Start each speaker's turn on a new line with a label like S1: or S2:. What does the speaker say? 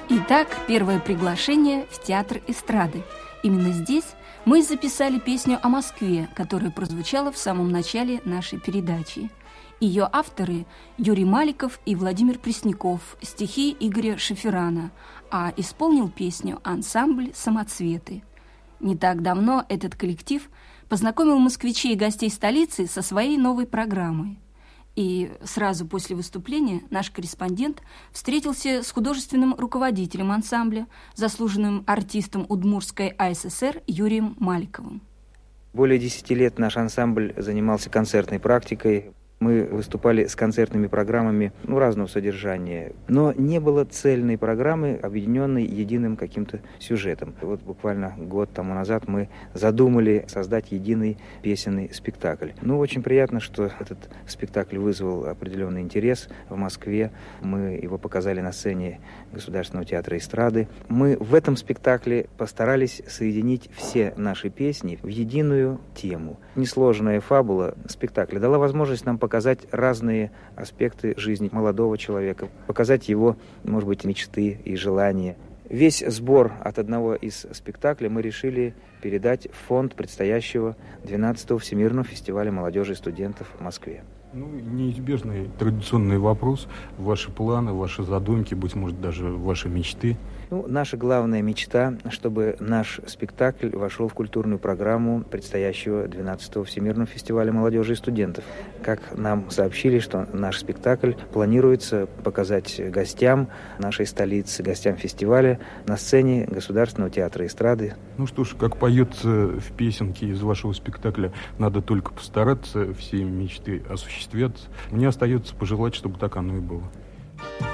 S1: Итак, первое приглашение в театр эстрады. Именно здесь мы записали песню о Москве, которая прозвучала в самом начале нашей передачи. Ее авторы – Юрий Маликов и Владимир Пресняков, стихи Игоря Шеферана, а исполнил песню ансамбль «Самоцветы». Не так давно этот коллектив познакомил москвичей и гостей столицы со своей новой программой. И сразу после выступления наш корреспондент встретился с художественным руководителем ансамбля, заслуженным артистом Удмуртской АССР Юрием Маликовым.
S2: Более 10 лет наш ансамбль занимался концертной практикой. Мы выступали с концертными программами разного содержания, но не было цельной программы, объединенной единым каким-то сюжетом. Вот буквально год тому назад мы задумали создать единый песенный спектакль. Очень приятно, что этот спектакль вызвал определенный интерес в Москве. Мы его показали на сцене Государственного театра эстрады. Мы в этом спектакле постарались соединить все наши песни в единую тему. Несложная фабула спектакля дала возможность нам показать разные аспекты жизни молодого человека, показать его, может быть, мечты и желания. Весь сбор от одного из спектаклей мы решили передать в фонд предстоящего 12-го Всемирного фестиваля молодежи и студентов в Москве.
S3: Неизбежный традиционный вопрос. Ваши планы, ваши задумки, быть может, даже ваши мечты.
S2: Наша главная мечта, чтобы наш спектакль вошел в культурную программу предстоящего 12-го Всемирного фестиваля молодежи и студентов. Как нам сообщили, что наш спектакль планируется показать гостям нашей столицы, гостям фестиваля на сцене Государственного театра эстрады.
S3: Как поется в песенке из вашего спектакля, надо только постараться, все мечты осуществятся. Мне остается пожелать, чтобы так оно и было.